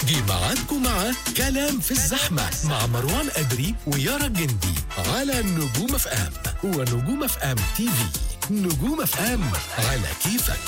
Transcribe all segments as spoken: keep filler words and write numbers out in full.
جه ميعادكم مع كلام في الزحمة مع مروان أدري ويارا الجندي على نجوم اف ام ونجوم اف ام تي في. نجوم اف ام على كيفك.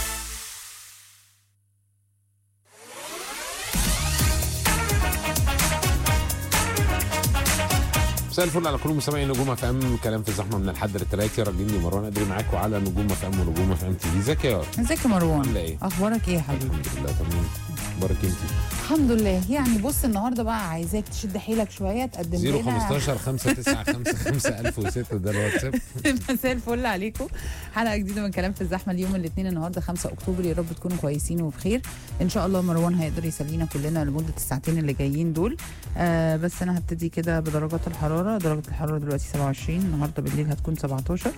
مساء الفل على كل مستمعين نجوم اف ام. كلام في الزحمه من الحد للثلاث. يارا الجندي ومروان ادري معاكم على نجوم اف ام ونجوم اف ام تي في. ازيك يا يارا؟ ازيك يا مروان؟ عامله ايه؟ اخبارك ايه يا حبيبي؟ الحمد لله تمام. اخبارك انت؟ الحمد لله. يعني بص النهارده بقى عايزاك تشد حيلك شويه تقدم صفر لنا خمستاشر خمسة تسعة خمسة خمسة ألف وستة ده الواتساب. مساء الفل عليكم. حلقه جديده من كلام في الزحمه اليوم الاثنين النهارده خمسة اكتوبر. يا رب تكونوا كويسين وبخير ان شاء الله. مروان هيقدر يسلينا كلنا لمده الساعتين اللي جايين دول. آه بس انا هبتدي كده بدرجات الحراره. درجه الحراره دلوقتي سبعة وعشرين، النهارده بالليل هتكون سبعتاشر.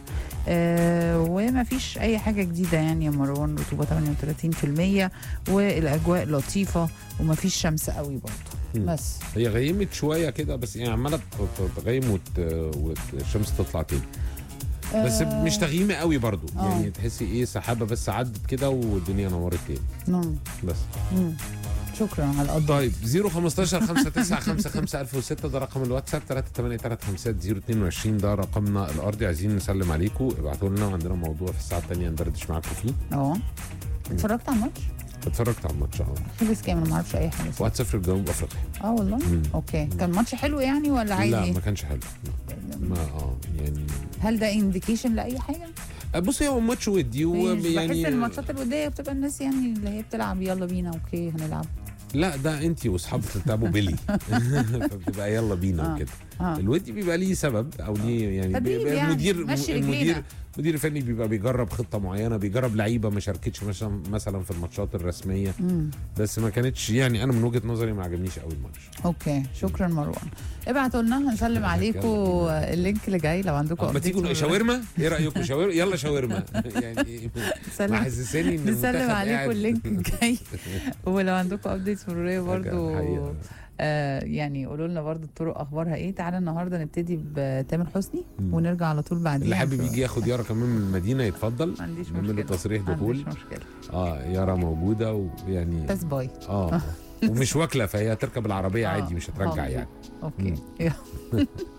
آه وما فيش اي حاجه جديده يعني يا مروان. رطوبه ثمانية وثلاثين بالمية والاجواء لطيفه وما فيش شمس قوي برضه. بس هي غيمت شويه كده بس يعني عماله تغيم وت... والشمس تطلع تاني. بس آه مش تغييمه قوي برضو. آه. يعني تحسي ايه سحابه بس عدت كده والدنيا نورت تاني. نعم بس مم. شكرا على القضاء. طيب صفر خمستاشر خمسة تسعة خمسة خمسة ألف وستة ده رقم الواتساب. ثلاثة ثمانية ثلاثة خمسة صفر اتنين وعشرين ده رقمنا الارضي. عايزين نسلم عليكم، ابعتوا لنا وعندنا موضوع في الساعه الثانيه ندردش معاكم فيه. اه اتفرجت على الماتش؟ اتفرجت على الماتش. اه خلص كام؟ انا ما اعرفش اي حاجه. واحد صفر لجنوب افريقيا. اه والله. مم. اوكي كان ماتش حلو يعني ولا عادي؟ لا ما كانش حلو. ما اه يعني هل ده انديكيشن لاي حاجه؟ بصي هو ماتش ودي يعني بحس ويعني الماتشات الوديه بتبقى الناس يعني اللي هي بتلعب يلا بينا اوكي هنلعب. لا ده انت واصحابك بتلعبوا بيلي فبتبقى يلا بينا آه. وكده. آه. الودي بيبقى ليه سبب او ليه يعني تدريب بيبقى يعني، المدير مشي المدير رجلينا. المدير الفني بيبقى بيجرب خطه معينه، بيجرب لعيبه ما شاركتش مثلا مثلا في الماتشات الرسميه. مم. بس ما كانتش يعني انا من وجهه نظري ما عجبنيش قوي الماتش. اوكي شكرا مروان. ابعتوا لنا هنسلم عليكم. اللينك اللي جاي لو عندكم ما تيجوا شاورما. ايه رايكم شاورما؟ يلا شاورما يعني سلم. محسساني ان نسلم المنتخب عليكم قاعد- اللينك الجاي. ولو عندكم ابديتس مروريه برضو حقيقة. آه يعني قولوا لنا برضو الطرق اخبارها ايه. تعالى النهارده نبتدي بتامر حسني مم. ونرجع على طول بعدين. اللي حابب يجي ياخد يارا كمان من المدينه يتفضل. ما عنديش نعمل له مشكله. تصريح ما دخول. عنديش مشكله. اه يارا موجوده ويعني بس باي. اه ومش واكله فهي تركب العربيه عادي مش هترجع آه. يعني. اوكي مم. يلا.